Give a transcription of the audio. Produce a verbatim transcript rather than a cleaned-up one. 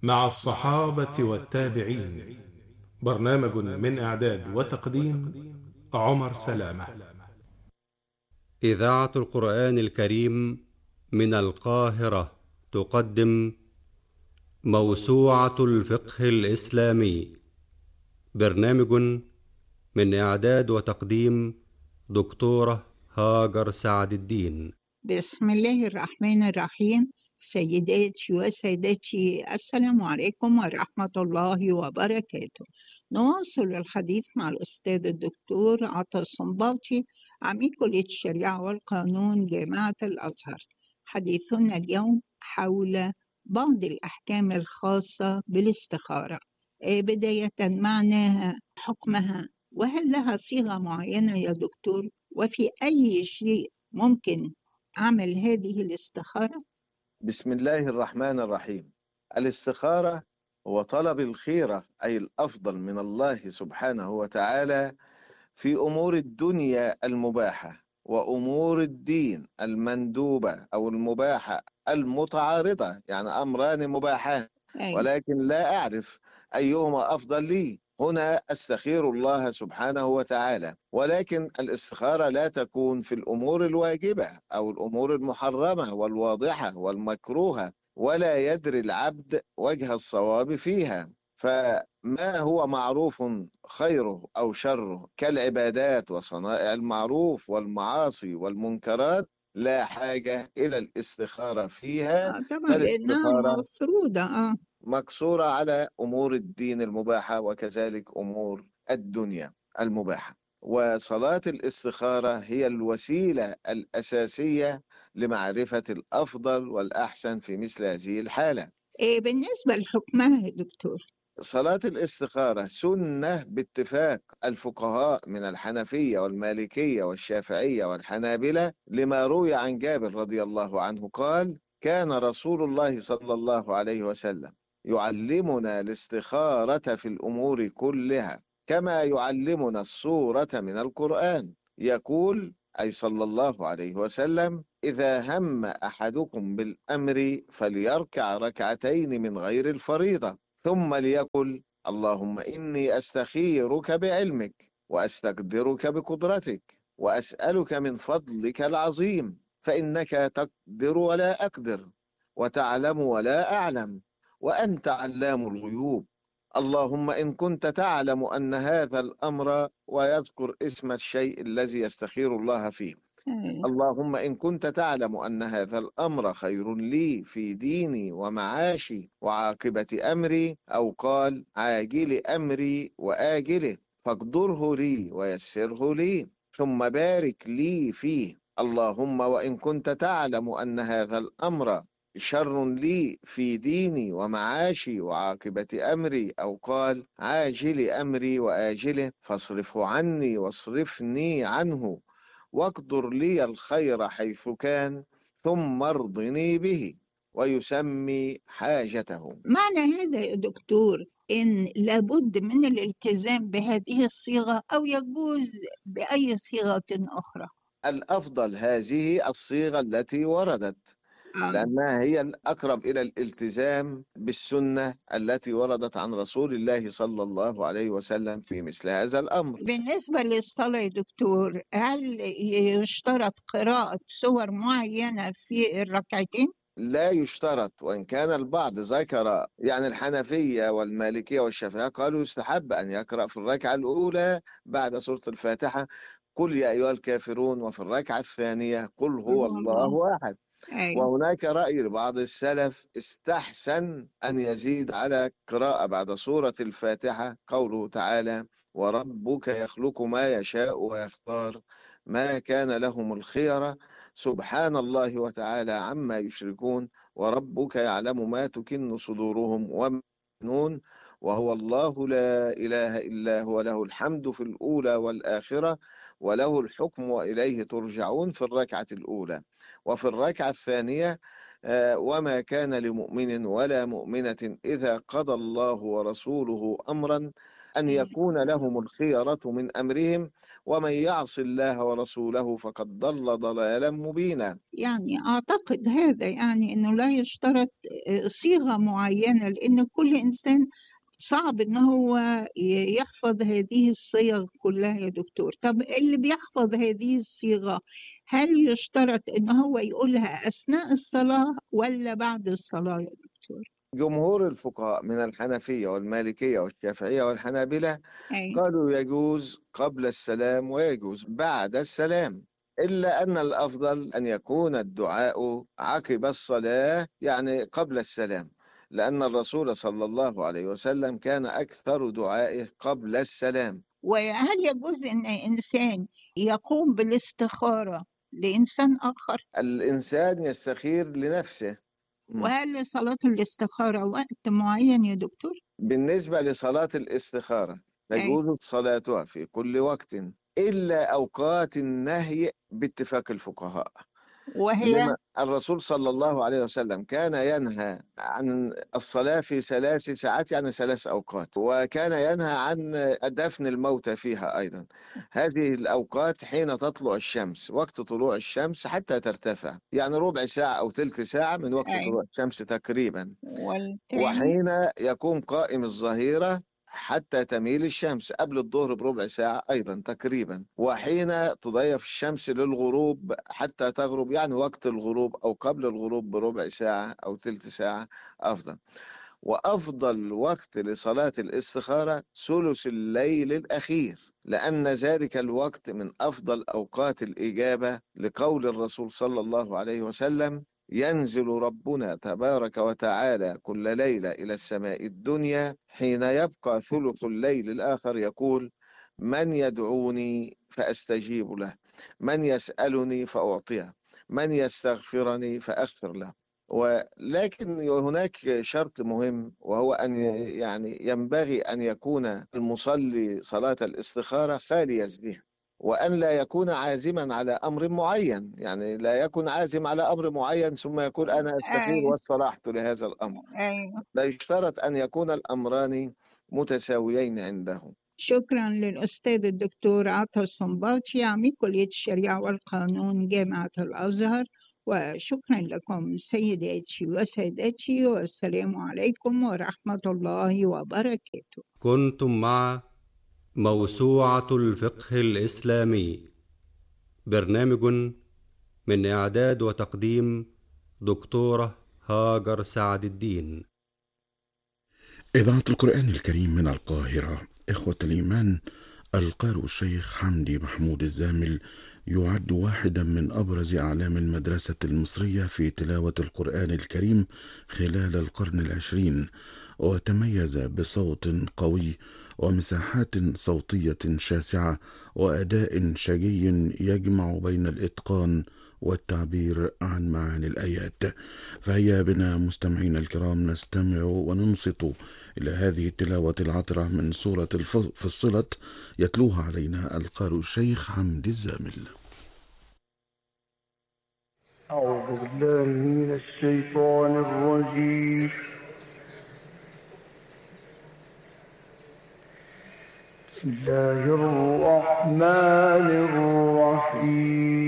مع الصحابة والتابعين. برنامج من إعداد وتقديم عمر سلامة. إذاعة القرآن الكريم من القاهرة تقدم موسوعة الفقه الإسلامي. برنامج من إعداد وتقديم دكتورة هاجر سعد الدين. بسم الله الرحمن الرحيم. سيداتي وسادتي، السلام عليكم ورحمة الله وبركاته. نواصل الحديث مع الأستاذ الدكتور عطا الصنباطي، عميد كلية الشريعة والقانون جامعة الأزهر. حديثنا اليوم حول بعض الأحكام الخاصة بالاستخارة. آه، بداية معناها، حكمها، وهل لها صيغة معينة يا دكتور؟ وفي أي شيء ممكن أعمل هذه الاستخارة؟ بسم الله الرحمن الرحيم. الاستخارة هو طلب الخيرة، أي الأفضل من الله سبحانه وتعالى في أمور الدنيا المباحة وأمور الدين المندوبة أو المباحة المتعارضة، يعني أمران مباحان أي. ولكن لا أعرف أيهما أفضل لي. هنا أستخير الله سبحانه وتعالى، ولكن الاستخارة لا تكون في الأمور الواجبة أو الأمور المحرمة والواضحة والمكروهة، ولا يدري العبد وجه الصواب فيها. فما هو معروف خيره أو شره كالعبادات وصنائع المعروف والمعاصي والمنكرات لا حاجة إلى الاستخارة فيها. آه طبعا، لأنها فالاستخارة مفروضة. آه. مقصورة على أمور الدين المباحة وكذلك أمور الدنيا المباحة. وصلاة الاستخارة هي الوسيلة الأساسية لمعرفة الأفضل والأحسن في مثل هذه الحالة. إيه بالنسبة لحكمها يا دكتور؟ صلاة الاستخارة سنة باتفاق الفقهاء من الحنفية والمالكية والشافعية والحنابلة، لما روي عن جابر رضي الله عنه قال: كان رسول الله صلى الله عليه وسلم يعلمنا الاستخارة في الأمور كلها كما يعلمنا السورة من القرآن. يقول أي صلى الله عليه وسلم: إذا هم أحدكم بالأمر فليركع ركعتين من غير الفريضة، ثم ليقل: اللهم إني أستخيرك بعلمك وأستقدرك بقدرتك وأسألك من فضلك العظيم، فإنك تقدر ولا أقدر وتعلم ولا أعلم وأنت علام الغيوب. اللهم إن كنت تعلم أن هذا الأمر، ويذكر اسم الشيء الذي يستخير الله فيه. أي. اللهم إن كنت تعلم أن هذا الأمر خير لي في ديني ومعاشي وعاقبة أمري، أو قال عاجل أمري وآجله، فاقدره لي ويسره لي ثم بارك لي فيه. اللهم وإن كنت تعلم أن هذا الأمر شر لي في ديني ومعاشي وعاقبة أمري، أو قال عاجل أمري وآجله، فاصرفه عني واصرفني عنه، واقدر لي الخير حيث كان، ثم ارضني به، ويسمي حاجته. معنى هذا يا دكتور إن لابد من الالتزام بهذه الصيغة، أو يجوز بأي صيغة أخرى؟ الأفضل هذه الصيغة التي وردت، آه. لأنها هي الأقرب إلى الالتزام بالسنة التي وردت عن رسول الله صلى الله عليه وسلم في مثل هذا الأمر. بالنسبة للصلاة يا دكتور، هل يشترط قراءة سور معينة في الركعتين؟ لا يشترط، وإن كان البعض ذكر، يعني الحنفية والمالكية والشافعية قالوا يستحب أن يقرأ في الركعة الأولى بعد سورة الفاتحة قل يا أيها الكافرون، وفي الركعة الثانية قل قل هو هو الله. الله أحد. أي. وهناك رأي لبعض السلف استحسن أن يزيد على قراءة بعد سورة الفاتحة قوله تعالى: وربك يخلق ما يشاء ويختار ما كان لهم الخيرة، سبحان الله وتعالى عما يشركون، وربك يعلم ما تكن صدورهم وما يكنون، وهو الله لا إله إلا هو له الحمد في الأولى والآخرة وله الحكم وإليه ترجعون في الركعة الأولى. وفي الركعة الثانية آه، وما كان لمؤمن ولا مؤمنة إذا قضى الله ورسوله أمرا أن يكون لهم الخيرة من أمرهم ومن يعص الله ورسوله فقد ضل ضلالا مبينا. يعني أعتقد هذا يعني أنه لا يشترط صيغة معينة، لأن كل إنسان صعب إن هو يحفظ هذه الصيغ كلها يا دكتور. طب اللي بيحفظ هذه الصيغة هل يشترط إن هو يقولها أثناء الصلاة ولا بعد الصلاة يا دكتور؟ جمهور الفقهاء من الحنفية والمالكية والشافعية والحنابلة أي. قالوا يجوز قبل السلام ويجوز بعد السلام، إلا أن الأفضل أن يكون الدعاء عقب الصلاة يعني قبل السلام، لأن الرسول صلى الله عليه وسلم كان أكثر دعائه قبل السلام. وهل يجوز أن إنسان يقوم بالاستخارة لإنسان آخر؟ الإنسان يستخير لنفسه. م. وهل صلاة الاستخارة وقت معين يا دكتور؟ بالنسبة لصلاة الاستخارة أي. تجوز صلاتها في كل وقت إلا أوقات النهي باتفاق الفقهاء. وهي لما الرسول صلى الله عليه وسلم كان ينهى عن الصلاة في ثلاث ساعات يعني ثلاث أوقات، وكان ينهى عن دفن الموتى فيها أيضا. هذه الأوقات حين تطلع الشمس، وقت طلوع الشمس حتى ترتفع، يعني ربع ساعة أو ثلث ساعة من وقت أي. طلوع الشمس تقريبا. والتاني وحين يقوم قائم الظهيرة حتى تميل الشمس قبل الظهر بربع ساعة أيضا تقريبا. وحين تضيف الشمس للغروب حتى تغرب يعني وقت الغروب أو قبل الغروب بربع ساعة أو ثلث ساعة أفضل. وأفضل وقت لصلاة الاستخارة ثلث الليل الأخير، لأن ذلك الوقت من أفضل أوقات الإجابة، لقول الرسول صلى الله عليه وسلم: ينزل ربنا تبارك وتعالى كل ليلة إلى السماء الدنيا حين يبقى ثلث الليل الآخر يقول: من يدعوني فأستجيب له، من يسألني فأعطيه، من يستغفرني فأغفر له. ولكن هناك شرط مهم، وهو أن يعني ينبغي أن يكون المصلي صلاة الاستخارة خالي الذهن، وأن لا يكون عازما على أمر معين، يعني لا يكون عازم على أمر معين ثم يقول أنا أستخير أي. واصطلحت لهذا الأمر. أيوة. لا يشترط أن يكون الأمران متساويين عنده. شكرا للأستاذ الدكتور عطا الصنباطي عميد كلية الشريعة والقانون جامعة الأزهر، وشكرا لكم سيداتي وسادتي، والسلام عليكم ورحمة الله وبركاته. كنتم مع موسوعة الفقه الإسلامي، برنامج من إعداد وتقديم دكتورة هاجر سعد الدين. إذاعة القرآن الكريم من القاهرة. إخوة الإيمان، القارئ الشيخ حمدي محمود الزامل يعد واحدا من أبرز أعلام المدرسة المصرية في تلاوة القرآن الكريم خلال القرن العشرين، وتميز بصوت قوي ومساحات صوتية شاسعة وأداء شجي يجمع بين الإتقان والتعبير عن معاني الآيات. فهيا بنا مستمعين الكرام نستمع وننصت إلى هذه التلاوة العطرة من سورة فصلت، يتلوها علينا القارئ الشيخ حمدي الزامل. أعوذ بالله من الشيطان الرجيم. بسم الله الرحمن الرحيم.